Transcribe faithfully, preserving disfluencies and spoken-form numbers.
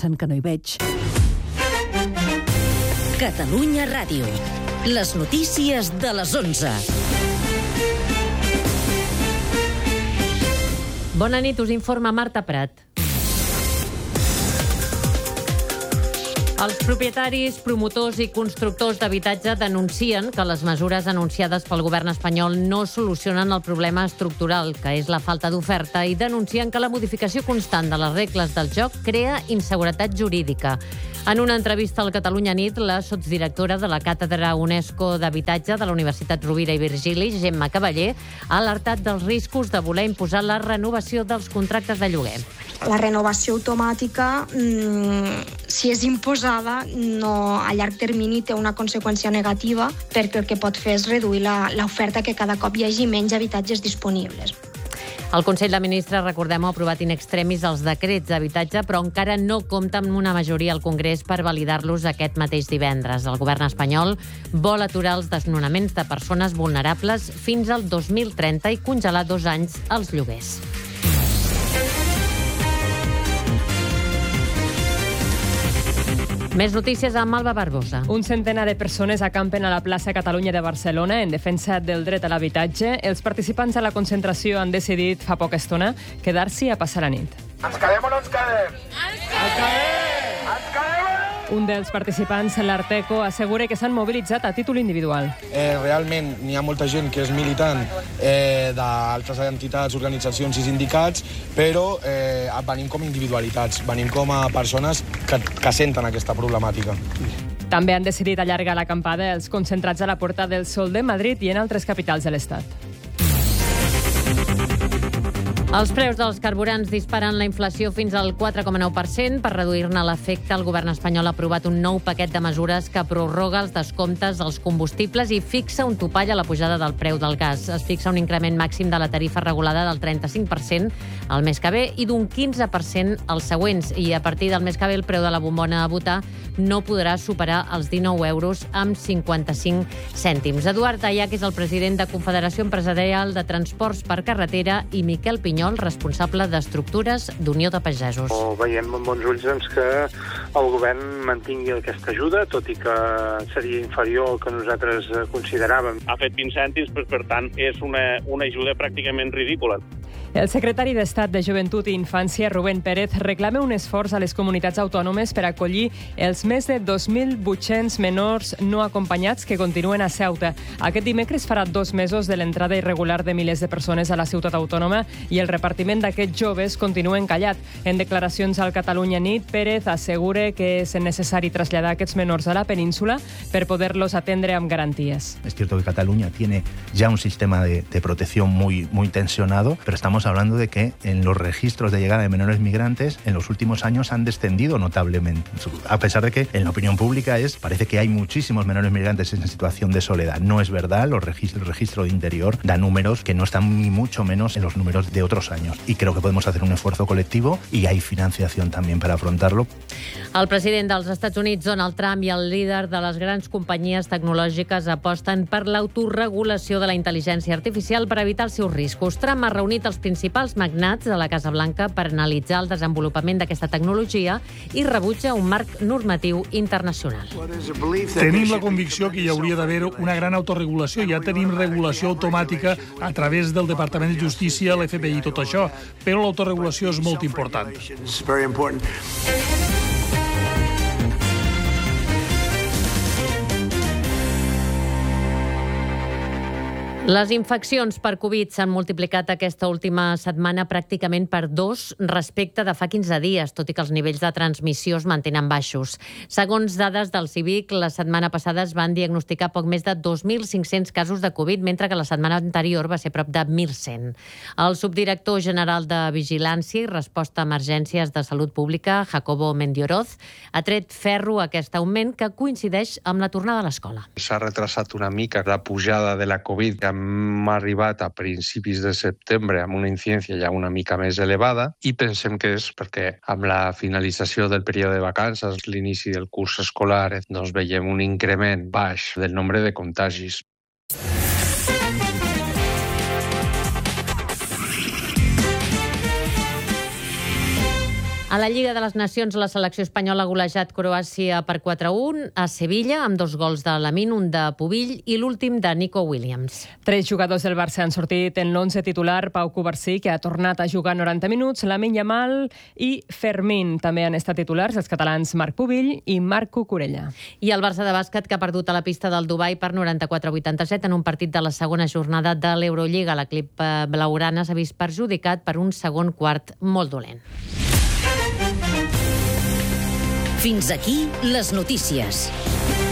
pensen que no hi veig. Catalunya Ràdio. Les notícies de les onze. Bona nit, us informa Marta Prat. Els propietaris, promotors i constructors d'habitatge denuncien que les mesures anunciades pel govern espanyol no solucionen el problema estructural, que és la falta d'oferta, i denuncien que la modificació constant de les regles del joc crea inseguretat jurídica. En una entrevista al Catalunya Nit, la sotsdirectora de la Càtedra UNESCO d'Habitatge de la Universitat Rovira i Virgili, Gemma Cavaller, ha alertat dels riscos de voler imposar la renovació dels contractes de lloguer. La renovació automàtica, mmm, si és imposada, no, a llarg termini té una conseqüència negativa, perquè el que pot fer és reduir la, l'oferta, que cada cop hi hagi menys habitatges disponibles. El Consell de Ministres, recordem, ha aprovat in extremis els decrets d'habitatge, però encara no compta amb una majoria al Congrés per validar-los aquest mateix divendres. El govern espanyol vol aturar els desnonaments de persones vulnerables fins al dos mil trenta i congelar dos anys els lloguers. Més notícies amb Alba Barbosa. Un centenar de persones acampen a la plaça Catalunya de Barcelona en defensa del dret a l'habitatge. Els participants a la concentració han decidit fa poca estona quedar-s'hi a passar la nit. Ens quedem o no ens quedem? Ens quedem! Ens quedem! Un dels participants, l'Arteco, assegura que s'han mobilitzat a títol individual. Eh, realment n'hi ha molta gent que és militant eh, d'altres entitats, organitzacions i sindicats, però eh, venim com individualitats, venim com a persones que, que senten aquesta problemàtica. També han decidit allargar l'acampada els concentrats a la Porta del Sol de Madrid i en altres capitals de l'Estat. Els preus dels carburants disparen la inflació fins al quatre coma nou per cent. Per reduir-ne l'efecte, el govern espanyol ha aprovat un nou paquet de mesures que prorroga els descomptes als combustibles i fixa un topall a la pujada del preu del gas. Es fixa un increment màxim de la tarifa regulada del trenta-cinc per cent el mes que ve i d'un quinze per cent els següents. I a partir del mes que ve el preu de la bombona a votar no podrà superar els dinou euros amb cinquanta-cinc cèntims. Eduard Tayac és el president de Confederació Empresarial de Transports per Carretera i Miquel Pinyol, responsable d'estructures d'Unió de Pagesos. O veiem amb bons ulls doncs, que el govern mantingui aquesta ajuda, tot i que seria inferior al que nosaltres consideràvem. Ha fet vint cèntims, però per tant és una, una ajuda pràcticament ridícula. El secretari d'Estat de Joventut i Infància, Rubén Pérez, reclama un esforç a les comunitats autònomes per acollir els més de dos mil vuit-cents menors no acompanyats que continuen a Ceuta. Aquest dimecres farà dos mesos de l'entrada irregular de milers de persones a la ciutat autònoma i el repartiment d'aquests joves continua encallat. En declaracions al Catalunya Nit, Pérez assegura que és necessari traslladar aquests menors a la península per poder-los atendre amb garanties. Es cierto que Cataluña tiene ya un sistema de, de protección muy, muy tensionado, pero estamos hablando de que en los registros de llegada de menores migrantes en los últimos años han descendido notablemente, a pesar de que en la opinión pública es parece que hay muchísimos menores migrantes en situación de soledad. No es verdad, los registros, el registro de Interior da números que no están ni mucho menos en los números de otros años y creo que podemos hacer un esfuerzo colectivo y hay financiación también para afrontarlo. El president dels Estats Units, Donald Trump, i el líder de les grans companyies tecnològiques aposten per l'autoregulació de la intel·ligència artificial per evitar els seus riscos. Trump ha reunit els principals magnats de la Casa Blanca per analitzar el desenvolupament d'aquesta tecnologia i rebutja un marc normatiu internacional. Tenim la convicció que hi hauria d'haver una gran autorregulació. Ja tenim regulació automàtica a través del Departament de Justícia, l'F B I i tot això, però l'autoregulació és molt important. Les infeccions per Covid s'han multiplicat aquesta última setmana pràcticament per dos respecte de fa quinze dies, tot i que els nivells de transmissió es mantenen baixos. Segons dades del Civic, la setmana passada es van diagnosticar poc més de dos mil cinc-cents casos de Covid, mentre que la setmana anterior va ser prop de mil cent. El subdirector general de Vigilància i Resposta a Emergències de Salut Pública, Jacobo Mendioroz, ha tret ferro a aquest augment que coincideix amb la tornada a l'escola. S'ha retrasat una mica la pujada de la Covid, que hem arribat a principis de setembre amb una incidència ja una mica més elevada i pensem que és perquè amb la finalització del període de vacances, l'inici del curs escolar, doncs veiem un increment baix del nombre de contagis. A la Lliga de les Nacions, la selecció espanyola ha golejat Croàcia per quatre a un a Sevilla, amb dos gols de Lamine, un de Pubill i l'últim de Nico Williams. Tres jugadors del Barça han sortit en l'onze titular. Pau Covarsí, que ha tornat a jugar noranta minuts, Lamine Yamal i Fermín. També han estat titulars els catalans Marc Pubill i Marc Cucurella. I el Barça de bàsquet, que ha perdut a la pista del Dubai per noranta-quatre a vuitanta-set en un partit de la segona jornada de l'Eurolliga. L'equip blaugrana s'ha vist perjudicat per un segon quart molt dolent. Fins aquí les notícies.